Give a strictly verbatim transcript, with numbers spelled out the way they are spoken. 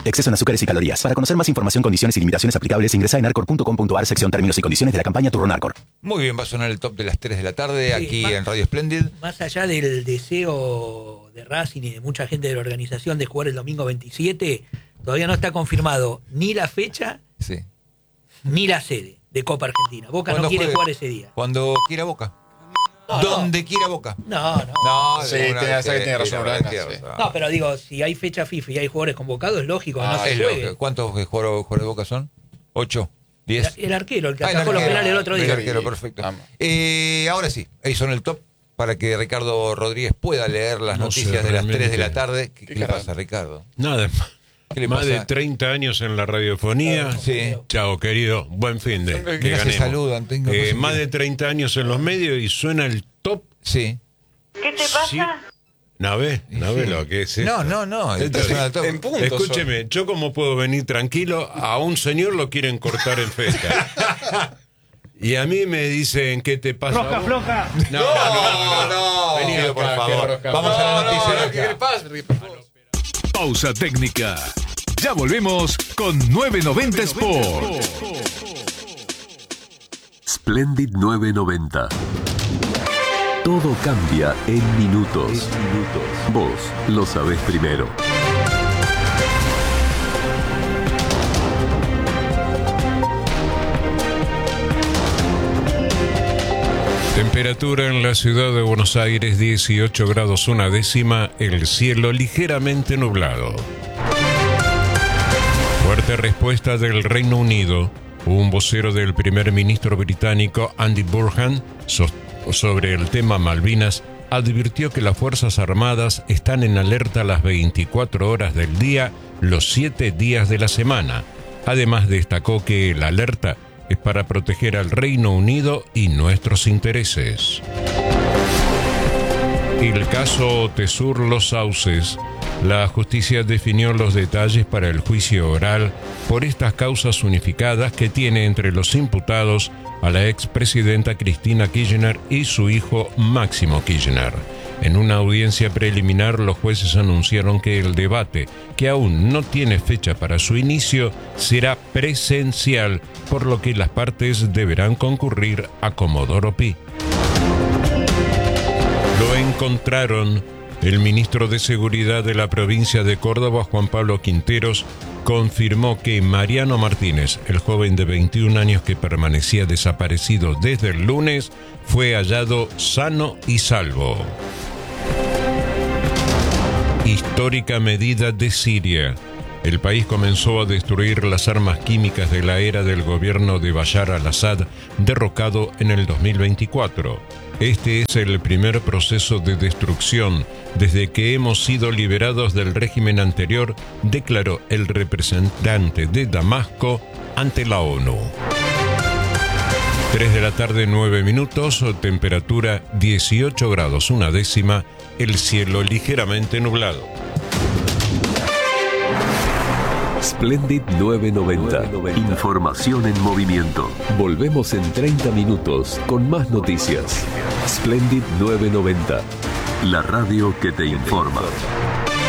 Exceso en azúcares y calorías. Para conocer más información, condiciones y limitaciones aplicables, ingresa en arcor punto com punto ar, sección términos y condiciones de la campaña Turrón Arcor. Muy bien, va a sonar el top de las tres de la tarde, Sí, aquí más, en Radio Splendid. Más allá del deseo de Racing y de mucha gente de la organización de jugar el domingo veintisiete, todavía no está confirmado ni la fecha Sí. ni la sede de Copa Argentina. Boca no quiere juegue? jugar ese día. Cuando quiera Boca. No, Donde no. quiera Boca. No, no. No, Sí, una tiene, vez que tiene razón, Uranga, tiene sí. razón. No, pero digo, si hay fecha FIFA y hay jugadores convocados, es lógico que Ah, no se es juegue. lo que- ¿Cuántos jugadores, jugadores de Boca son? ¿Ocho? El, ¿Diez? el arquero, el que Ah, el atajó los arquero. penales el otro El día. arquero, perfecto. Vamos. Eh, ahora sí, ahí son el top para que Ricardo Rodríguez pueda leer las No noticias sé, de las realmente. tres de la tarde. ¿Qué, ¿Qué qué le carajo? pasa, Ricardo? Nada, ¿Qué le más pasa? de treinta años en la radiofonía. Sí. Chao, querido. Buen fin de. Que Mira, se ganemos. saludan. Tengo Eh, no sé más qué. de treinta años en los medios y suena el top. Sí. ¿Qué te pasa? Sí. ¿Nave? ¿Nave lo que es esto? No, no, no. el Esto- personal top. En punto. Escúcheme, yo como puedo venir tranquilo, a un señor lo quieren cortar en fecha. Y a mí me dicen, ¿qué te pasa? Roja, a vos? floja. No, no, no, no. Vení, Vení, por acá, favor. qué rosca. Vamos a la noticia. No, no, ¿qué le pasa, Ricky? Por favor. Pausa técnica. Ya volvemos con nueve noventa Sport. Splendid nueve noventa. Todo cambia en minutos. Vos lo sabés primero. Temperatura en la ciudad de Buenos Aires, dieciocho grados una décima, el cielo ligeramente nublado. Fuerte respuesta del Reino Unido. Un vocero del primer ministro británico Andy Burnham so- sobre el tema Malvinas advirtió que las Fuerzas Armadas están en alerta las veinticuatro horas del día, los siete días de la semana. Además destacó que la alerta es para proteger al Reino Unido y nuestros intereses. El caso Tesur Los Sauces. La justicia definió los detalles para el juicio oral por estas causas unificadas que tiene entre los imputados a la expresidenta Cristina Kirchner y su hijo Máximo Kirchner. En una audiencia preliminar, los jueces anunciaron que el debate, que aún no tiene fecha para su inicio, será presencial, por lo que las partes deberán concurrir a Comodoro Pi. Lo encontraron. El ministro de Seguridad de la provincia de Córdoba, Juan Pablo Quinteros, confirmó que Mariano Martínez, el joven de veintiún años que permanecía desaparecido desde el lunes, fue hallado sano y salvo. Histórica medida de Siria. El país comenzó a destruir las armas químicas de la era del gobierno de Bashar al-Assad, derrocado en el dos mil veinticuatro. Este es el primer proceso de destrucción desde que hemos sido liberados del régimen anterior, declaró el representante de Damasco ante la ONU. tres de la tarde, nueve minutos, temperatura dieciocho grados una décima, el cielo ligeramente nublado. Splendid nueve noventa. Información en movimiento. Volvemos en treinta minutos con más noticias. Splendid nueve noventa. La radio que te informa.